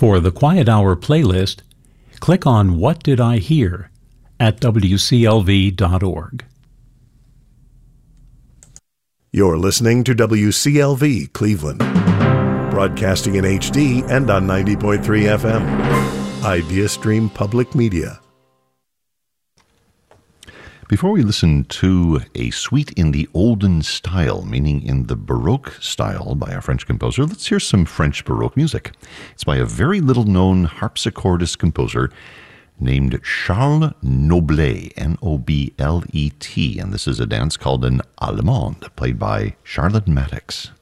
For the Quiet Hour playlist, click on What Did I Hear at wclv.org. You're listening to WCLV Cleveland, broadcasting in HD and on 90.3 FM. Idea Stream Public Media. Before we listen to a suite in the olden style, meaning in the Baroque style by a French composer, let's hear some French Baroque music. It's by a very little-known harpsichordist composer named Charles Noblet, Noblet, and this is a dance called an Allemande, played by Charlotte Mattix.